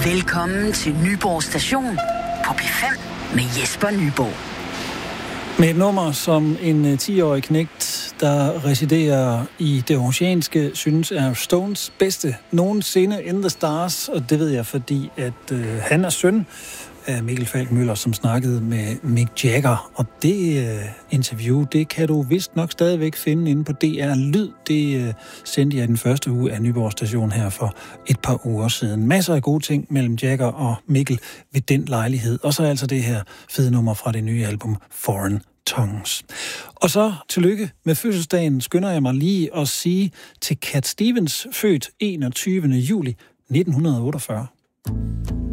Velkommen til Nyborg Station på P5 med Jesper Nyborg. Med et nummer, som en 10-årig knægt, der residerer i det oceanske, synes er Stones bedste nogensinde, In the Stars. Og det ved jeg, fordi at han er søn af Mikkel Falk-Møller, som snakkede med Mick Jagger. Og det interview, det kan du vist nok stadigvæk finde inde på DR Lyd. Det sendte jeg den første uge af Nyborg Station her for et par uger siden. Masser af gode ting mellem Jagger og Mikkel ved den lejlighed. Og så altså det her fede nummer fra det nye album Foreign Tongues. Og så tillykke med fødselsdagen, skynder jeg mig lige at sige til Cat Stevens, født 21. juli 1948.